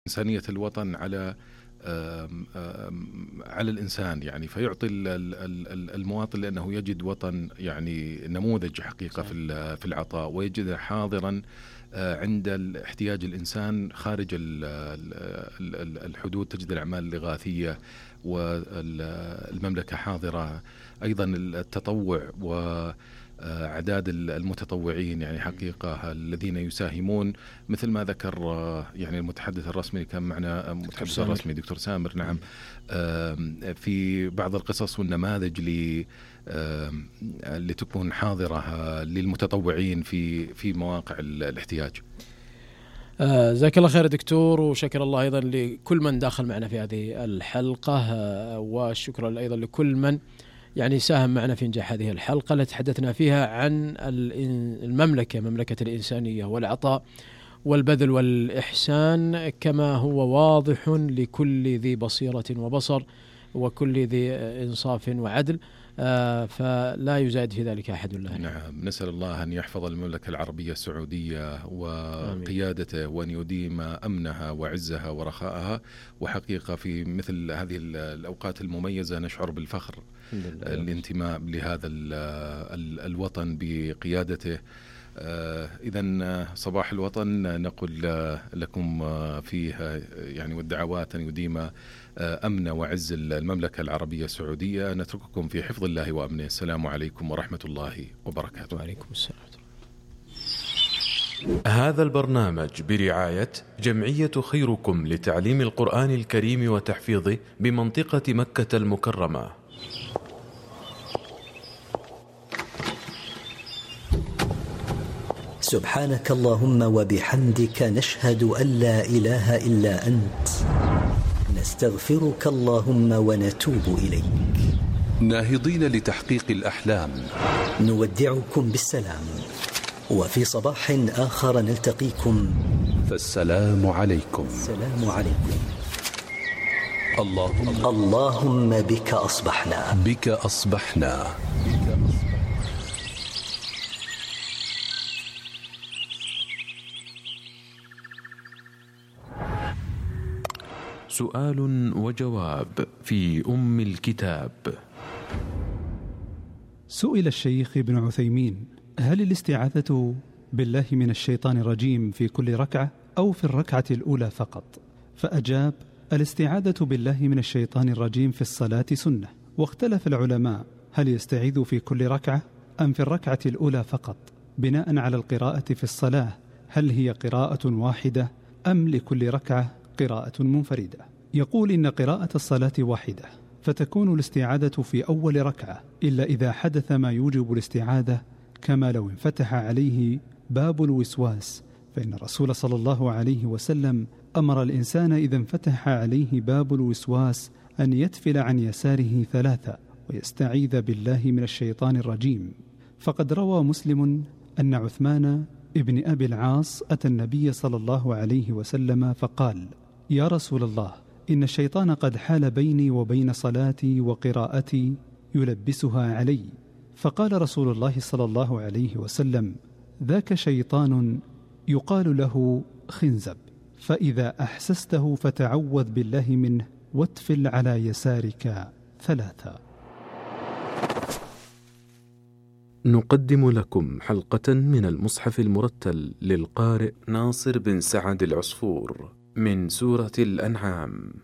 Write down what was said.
إنسانية الوطن على الإنسان، يعني فيعطي المواطن، لأنه يجد وطن يعني نموذج حقيقة في العطاء، ويجد حاضرا عند احتياج الإنسان خارج الحدود. تجد الأعمال الإغاثية والمملكة حاضرة، أيضا التطوع وأعداد المتطوعين يعني حقيقة الذين يساهمون، مثل ما ذكر يعني المتحدث الرسمي اللي كان معنا، المتحدث الرسمي دكتور سامر، نعم، في بعض القصص والنماذج اللي تكون حاضرة للمتطوعين في مواقع الاحتياج. جزاك الله خير دكتور، وشكر الله أيضا لكل من داخل معنا في هذه الحلقة، والشكر أيضا لكل من يعني ساهم معنا في إنجاح هذه الحلقة التي تحدثنا فيها عن المملكة، مملكة الإنسانية والعطاء والبذل والإحسان، كما هو واضح لكل ذي بصيرة وبصر وكل ذي إنصاف وعدل، فلا يزاد في ذلك أحد الله. نعم، نسأل الله أن يحفظ المملكة العربية السعودية وقيادته، وأن يديم أمنها وعزها ورخاءها. وحقيقة في مثل هذه الأوقات المميزة نشعر بالفخر، الانتماء لهذا الوطن بقيادته. إذن صباح الوطن نقول لكم فيها يعني والدعوات أن يديم أمن وعز المملكة العربية السعودية. نترككم في حفظ الله وأمنه. السلام عليكم ورحمة الله وبركاته. وعليكم السلام. هذا البرنامج برعاية جمعية خيركم لتعليم القرآن الكريم وتحفيظه بمنطقة مكة المكرمة. سبحانك اللهم وبحمدك، نشهد أن لا إله إلا أنت، نستغفرك اللهم ونتوب إليك. ناهضين لتحقيق الأحلام، نودعكم بالسلام، وفي صباح آخر نلتقيكم، فالسلام عليكم. السلام عليكم. اللهم بك أصبحنا، بك أصبحنا. سؤال وجواب في أم الكتاب. سئل الشيخ ابن عثيمين: هل الاستعاذة بالله من الشيطان الرجيم في كل ركعة أو في الركعة الأولى فقط؟ فأجاب: الاستعاذة بالله من الشيطان الرجيم في الصلاة سنة. واختلف العلماء هل يستعيذ في كل ركعة أم في الركعة الأولى فقط، بناء على القراءة في الصلاة، هل هي قراءة واحدة أم لكل ركعة قراءة منفردة؟ يقول إن قراءة الصلاة واحدة، فتكون الاستعاذة في أول ركعة، إلا إذا حدث ما يوجب الاستعاذة، كما لو انفتح عليه باب الوسواس، فإن الرسول صلى الله عليه وسلم أمر الإنسان إذا انفتح عليه باب الوسواس أن يتفل عن يساره 3 ويستعيذ بالله من الشيطان الرجيم. فقد روى مسلم أن عثمان ابن أبي العاص أتى النبي صلى الله عليه وسلم فقال: يا رسول الله، إن الشيطان قد حال بيني وبين صلاتي وقراءتي يلبسها علي. فقال رسول الله صلى الله عليه وسلم: ذاك شيطان يقال له خنزب، فإذا أحسسته فتعوذ بالله منه واتفل على يسارك 3. نقدم لكم حلقة من المصحف المرتل للقارئ ناصر بن سعد العصفور من سورة الأنعام.